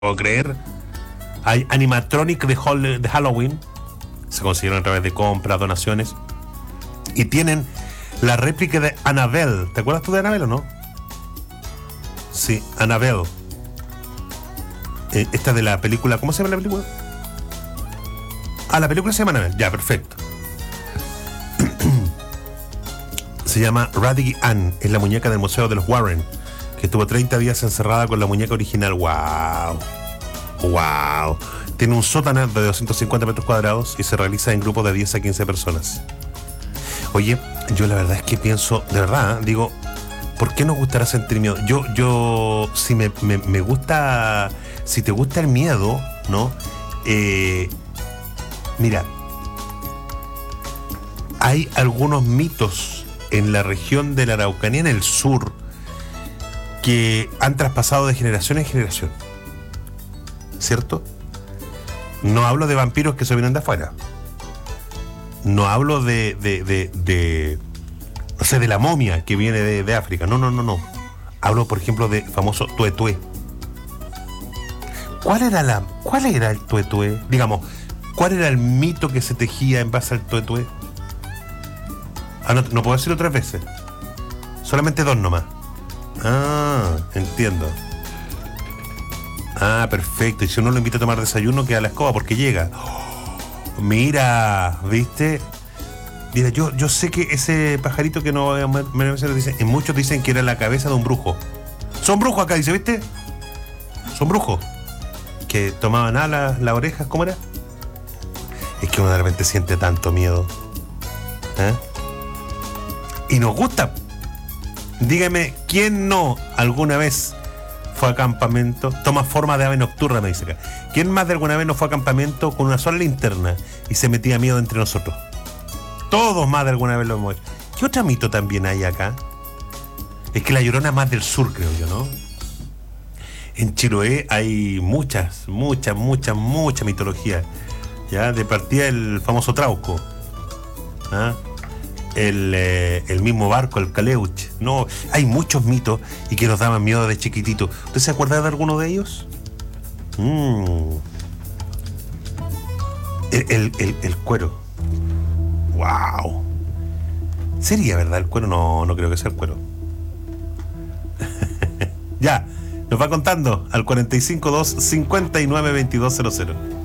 puedo creer. Hay animatronic de Halloween, se consiguieron a través de compras, donaciones, y tienen la réplica de Annabelle. ¿Te acuerdas tú de Annabelle o no? Sí, Annabelle. Esta de la película, ¿cómo se llama la película? La película se llama Annabelle, ya, perfecto. Se llama Raggedy Ann, es la muñeca del Museo de los Warren, que estuvo 30 días encerrada con la muñeca original. ¡Wow! ¡Wow! Tiene un sótano de 250 metros cuadrados y se realiza en grupos de 10 a 15 personas. Oye, yo la verdad es que pienso, de verdad, digo, ¿por qué nos gustará sentir miedo? Yo si me gusta, si te gusta el miedo, ¿no? Mira, hay algunos mitos en la región de la Araucanía, en el sur, que han traspasado de generación en generación, ¿cierto? No hablo de vampiros que se vienen de afuera. No hablo de no sé, de la momia que viene de África. No. Hablo, por ejemplo, de famoso tuetué. ¿Cuál era el tuetué? Digamos, ¿cuál era el mito que se tejía en base al tuetué? No puedo decirlo 3 veces. Solamente 2 nomás. Entiendo. Perfecto. Y si uno lo invita a tomar desayuno, queda la escoba porque llega. Mira, ¿viste? Mira, yo sé que ese pajarito que no me dice, en muchos dicen que era la cabeza de un brujo. Son brujos acá, dice, ¿viste? Son brujos. Que tomaban alas, las orejas, ¿cómo era? Es que uno de repente siente tanto miedo. Y nos gusta. Dígame, ¿quién no alguna vez fue a campamento? Toma forma de ave nocturna, me dice acá. ¿Quién más de alguna vez no fue a campamento con una sola linterna y se metía miedo entre nosotros? Todos más de alguna vez lo hemos hecho. ¿Qué otro mito también hay acá? Es que la Llorona más del sur, creo yo, ¿no? En Chiloé hay mucha mitología. Ya, de partida el famoso Trauco. El mismo barco, el Caleuch. No, hay muchos mitos y que nos daban miedo de chiquitito. ¿Usted se acuerda de alguno de ellos? El cuero. Wow. ¿Sería verdad el cuero? No creo que sea el cuero. Ya, nos va contando al 452 59 2200.